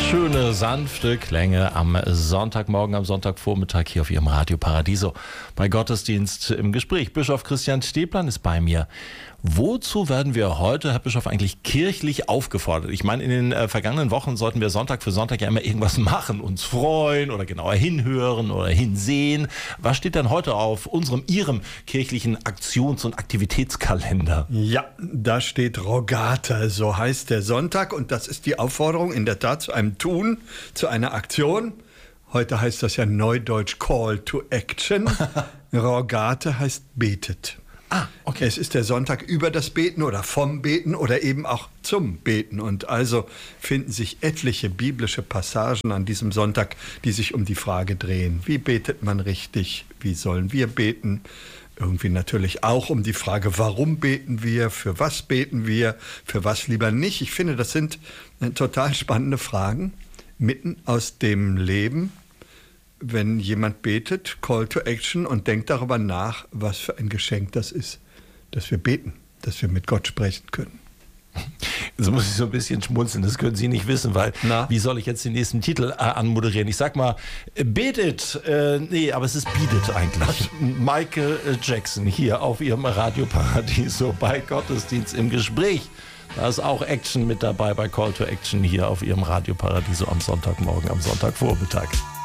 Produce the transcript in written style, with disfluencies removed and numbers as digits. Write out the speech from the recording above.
Schöne, sanfte Klänge am Sonntagmorgen, am Sonntagvormittag hier auf Ihrem Radio Paradiso. Bei Gottesdienst im Gespräch. Bischof Christian Stäblein ist bei mir. Wozu werden wir heute, Herr Bischof, eigentlich kirchlich aufgefordert? Ich meine, in den vergangenen Wochen sollten wir Sonntag für Sonntag ja immer irgendwas machen, uns freuen oder genauer hinhören oder hinsehen. Was steht denn heute auf Ihrem kirchlichen Aktions- und Aktivitätskalender? Ja, da steht Rogate, so heißt der Sonntag. Und das ist die Aufforderung in der Tat zu einem Tun, zu einer Aktion. Heute heißt das ja neudeutsch Call to Action. Rogate heißt betet. Okay. Es ist der Sonntag über das Beten oder vom Beten oder eben auch zum Beten. Und also finden sich etliche biblische Passagen an diesem Sonntag, die sich um die Frage drehen. Wie betet man richtig? Wie sollen wir beten? Irgendwie natürlich auch um die Frage, warum beten wir? Für was beten wir? Für was lieber nicht? Ich finde, das sind total spannende Fragen mitten aus dem Leben. Wenn jemand betet, Call to Action, und denkt darüber nach, was für ein Geschenk das ist, dass wir beten, dass wir mit Gott sprechen können. Jetzt muss ich so ein bisschen schmunzeln, das können Sie nicht wissen, weil wie soll ich jetzt den nächsten Titel anmoderieren? Ich sag mal, betet, nee, aber es ist bietet eigentlich. Michael Jackson hier auf Ihrem Radio Paradiso bei Gottesdienst im Gespräch. Da ist auch Action mit dabei bei Call to Action hier auf Ihrem Radio Paradiso am Sonntagmorgen, am Sonntagvormittag.